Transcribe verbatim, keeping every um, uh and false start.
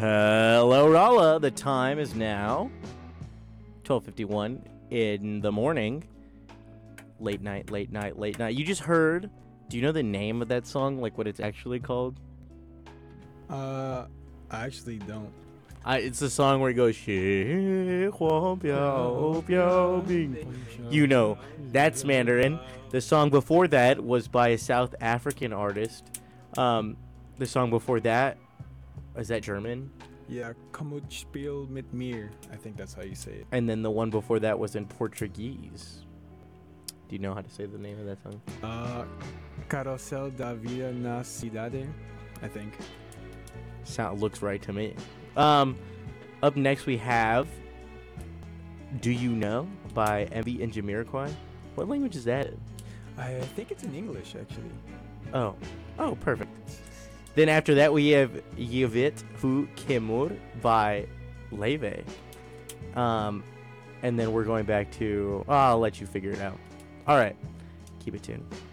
Hello, Rala. The time is now twelve fifty-one in the morning. Late night, late night, late night. You just heard. Do you know the name of that song? Like what it's actually called? Uh, I actually don't. I, it's a song where it goes. You know, that's Mandarin. The song before that was by a South African artist. Um, the song before that, is that German? Yeah, Como Spiel mit mir. I think that's how you say it. And then the one before that was in Portuguese. Do you know how to say the name of that song? Uh, Carrossel da Vida na Cidade, I think. Sound looks right to me. Um, up next we have "Do You Know" by Envy and Jamiroquai. What language is that? I think it's in English, actually. Oh, oh, perfect. Then after that we have "Yevit Hu Kemur" by Leve. Um, and then we're going back to. Oh, I'll let you figure it out. All right, keep it tuned.